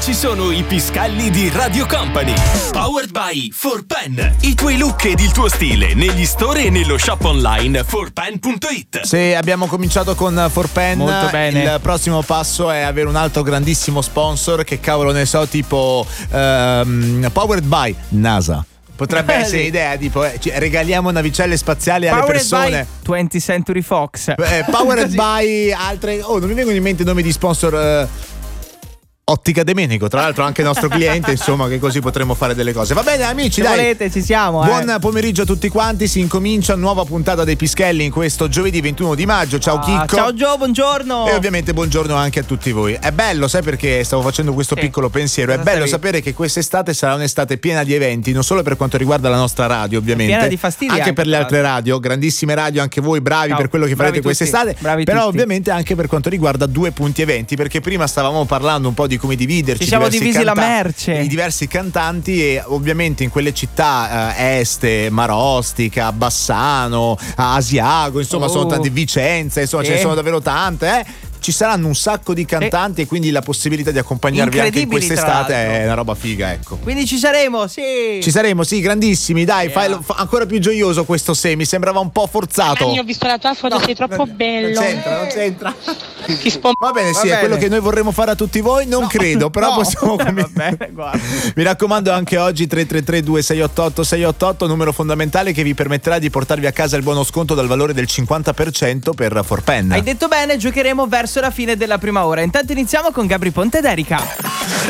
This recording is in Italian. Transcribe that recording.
ci sono i Piscalli di Radio Company. Powered by 4Pen. I tuoi look ed il tuo stile negli store e nello shop online 4Pen.it. Se abbiamo cominciato con 4Pen, molto bene. Il prossimo passo è avere un altro grandissimo sponsor, che cavolo ne so, tipo Powered by NASA. Potrebbe essere idea, tipo regaliamo navicelle spaziali alle persone. By 20th Century Fox. Powered by altre. Oh, non mi vengono in mente nomi di sponsor. Ottica Domenico, tra l'altro anche nostro cliente, insomma, che così potremmo fare delle cose. Va bene amici, se dai, volete ci siamo. Buon pomeriggio a tutti quanti, si incomincia nuova puntata dei Pischelli in questo giovedì 21 di maggio. Ciao Chicco. Ciao Gio, buongiorno. E ovviamente buongiorno anche a tutti voi. È bello, sai perché stavo facendo questo piccolo pensiero? È bello sapere che quest'estate sarà un'estate piena di eventi, non solo per quanto riguarda la nostra radio, ovviamente, piena di fastidi anche per le altre radio, grandissime radio anche voi, bravi. Ciao, per quello che farete quest'estate, però tutti. Ovviamente anche per quanto riguarda due punti eventi, perché prima stavamo parlando un po' di come dividerci, siamo divisi la merce, i diversi cantanti, e ovviamente in quelle città Este, Marostica, Bassano, Asiago, insomma sono tante, Vicenza, insomma ce ne sono davvero tante, ci saranno un sacco di cantanti e quindi la possibilità di accompagnarvi anche in quest'estate è una roba figa, ecco. Quindi ci saremo, sì. Ci saremo, sì, grandissimi, dai, fai ancora più gioioso questo mi sembrava un po' forzato. Io ho visto la tua foto, sei troppo bello. Non c'entra. Va bene, sì, è quello che noi vorremmo fare a tutti voi, non credo, però possiamo cominciare. Mi raccomando, anche oggi 333 2688 688, numero fondamentale che vi permetterà di portarvi a casa il buono sconto dal valore del 50% per 4Pen. Hai detto bene, giocheremo verso la fine della prima ora. Intanto iniziamo con Gabri Ponte ed Erika.